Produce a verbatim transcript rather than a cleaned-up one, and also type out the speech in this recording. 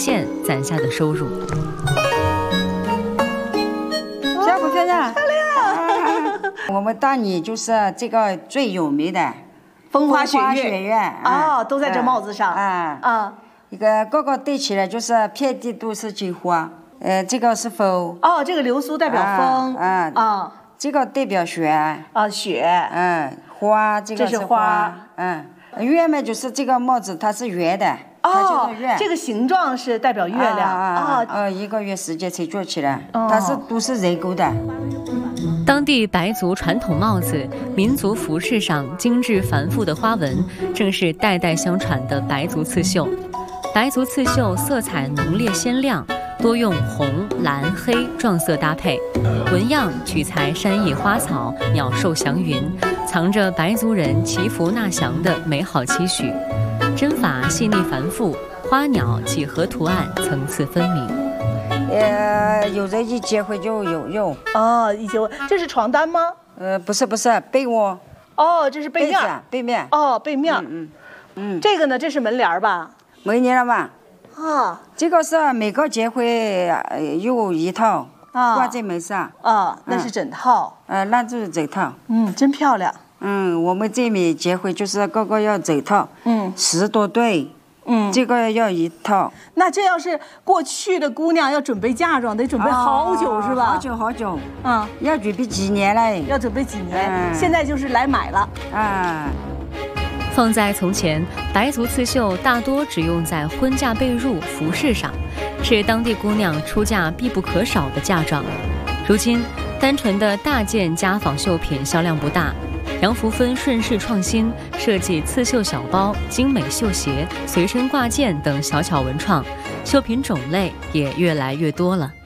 线攒下的收入。 漂不漂亮？漂亮。我们大理就是这个最有名的风花雪月雪月哦，都在这帽子上啊啊。 一个个个对起来就是遍地都是金花。呃，这个是风哦，这个流苏代表风啊啊， 这个代表雪啊雪， 嗯，花这个是花， 嗯，月嘛就是这个帽子它是圆的。 哦，这个形状是代表月亮啊，呃，一个月时间才做起来，但是都是人工的。 当地白族传统帽子、民族服饰上精致繁复的花纹，正是代代相传的白族刺绣。白族刺绣色彩浓烈鲜亮，多用红、蓝、黑撞色搭配，纹样取材山野花草、鸟兽祥云，藏着白族人祈福纳祥的美好期许。针法细腻繁复，花鸟几何图案层次分明。 呃，有人一结婚就有用。 哦，一结婚，这是床单吗？ 呃，不是不是，被窝。 哦，这是被面。 被面。 哦，被面。 嗯嗯嗯。 这个呢，这是门帘吧？ 门帘了吧？ 啊， 这个是每个结婚有一套，挂在门上。 啊，那是枕套。 呃，那就是枕套。 嗯，真漂亮。 嗯，我们这边结婚就是个个要枕套，嗯，十多对，嗯，这个要一套。 那这要是过去的姑娘要准备嫁妆，得准备好久是吧？ 好久好久， 嗯， 要准备几年嘞？ 要准备几年？现在就是来买了啊。 放在从前，白族刺绣大多只用在婚嫁被褥、服饰上，是当地姑娘出嫁必不可少的嫁妆。如今，单纯的大件家纺绣品销量不大。杨福芬顺势创新，设计刺绣小包、精美绣鞋、随身挂件等小巧文创，绣品种类也越来越多了。